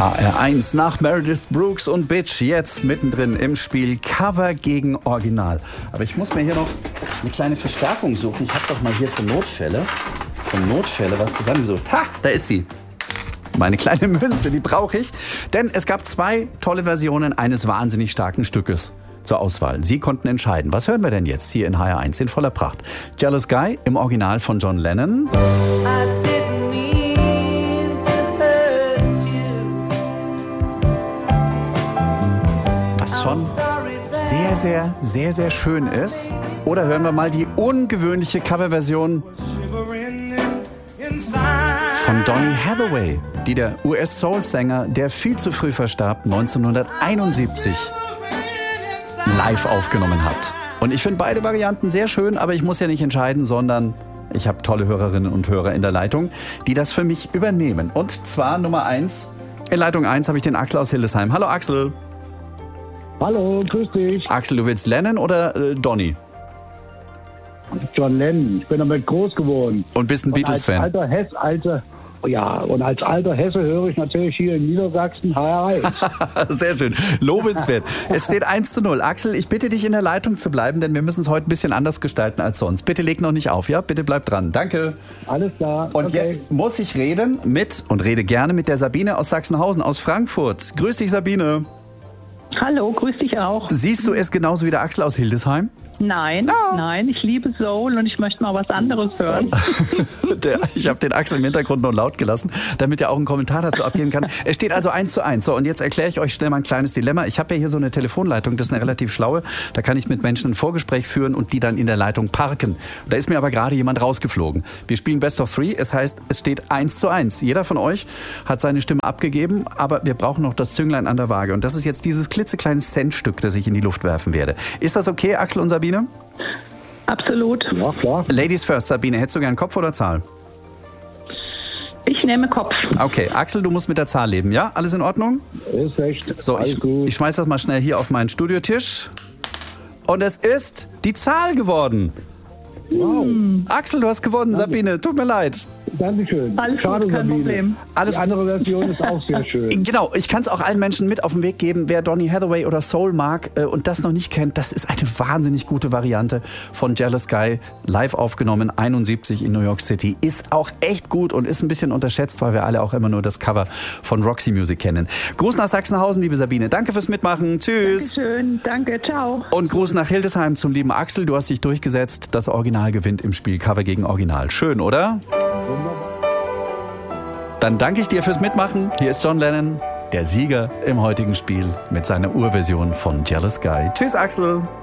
HR1 nach Meredith Brooks und Bitch, jetzt mittendrin im Spiel Cover gegen Original. Aber ich muss mir hier noch eine kleine Verstärkung suchen. Ich habe doch mal hier für Notfälle was zusammengesucht. Ha, da ist sie. Meine kleine Münze, die brauche ich. Denn es gab 2 tolle Versionen eines wahnsinnig starken Stückes zur Auswahl. Sie konnten entscheiden. Was hören wir denn jetzt hier in HR1 in voller Pracht? Jealous Guy im Original von John Lennon. Was schon sehr schön ist. Oder hören wir mal die ungewöhnliche Coverversion von Donny Hathaway, die der US-Soul-Sänger, der viel zu früh verstarb, 1971 live aufgenommen hat. Und ich finde beide Varianten sehr schön, aber ich muss ja nicht entscheiden, sondern ich habe tolle Hörerinnen und Hörer in der Leitung, die das für mich übernehmen. Und zwar Nummer 1. In Leitung 1 habe ich den Axel aus Hildesheim. Hallo Axel. Hallo, grüß dich. Axel, du willst Lennon oder Donny? John Lennon. Ich bin damit groß geworden. Und bist ein Beatles-Fan? Und als alter Hesse höre ich natürlich hier in Niedersachsen HR1. Sehr schön. Lobenswert. Es steht 1:0. Axel, ich bitte dich in der Leitung zu bleiben, denn wir müssen es heute ein bisschen anders gestalten als sonst. Bitte leg noch nicht auf, ja? Bitte bleib dran. Danke. Alles klar. Und okay. Jetzt muss ich rede gerne mit der Sabine aus Sachsenhausen, aus Frankfurt. Grüß dich, Sabine. Hallo, grüß dich auch. Siehst du es genauso wie der Axel aus Hildesheim? Nein, ich liebe Soul und ich möchte mal was anderes hören. Ich habe den Axel im Hintergrund noch laut gelassen, damit er auch einen Kommentar dazu abgeben kann. Es steht also 1:1. So, und jetzt erkläre ich euch schnell mal ein kleines Dilemma. Ich habe ja hier so eine Telefonleitung, das ist eine relativ schlaue. Da kann ich mit Menschen ein Vorgespräch führen und die dann in der Leitung parken. Da ist mir aber gerade jemand rausgeflogen. Wir spielen Best of 3, es heißt, es steht 1:1. Jeder von euch hat seine Stimme abgegeben, aber wir brauchen noch das Zünglein an der Waage. Und das ist jetzt dieses klitzekleine Centstück, das ich in die Luft werfen werde. Ist das okay, Axel und Sabine? Absolut. Ja, klar. Ladies first, Sabine. Hättest du gern Kopf oder Zahl? Ich nehme Kopf. Okay, Axel, du musst mit der Zahl leben, ja? Alles in Ordnung? Ist recht. So, ich schmeiß das mal schnell hier auf meinen Studiotisch. Und es ist die Zahl geworden. Wow. Axel, du hast gewonnen, Danke. Sabine. Tut mir leid. Dankeschön. Alles Schade, gut, kein Sabine. Problem. Alles Die andere Version ist auch sehr schön. Genau, ich kann es auch allen Menschen mit auf den Weg geben, wer Donny Hathaway oder Soul mag und das noch nicht kennt, das ist eine wahnsinnig gute Variante von Jealous Guy, live aufgenommen, 71 in New York City. Ist auch echt gut und ist ein bisschen unterschätzt, weil wir alle auch immer nur das Cover von Roxy Music kennen. Gruß nach Sachsenhausen, liebe Sabine. Danke fürs Mitmachen. Tschüss. Dankeschön, danke, ciao. Und Gruß nach Hildesheim zum lieben Axel. Du hast dich durchgesetzt. Das Original gewinnt im Spiel Cover gegen Original. Schön, oder? Dann danke ich dir fürs Mitmachen. Hier ist John Lennon, der Sieger im heutigen Spiel mit seiner Urversion von Jealous Guy. Tschüss, Axel.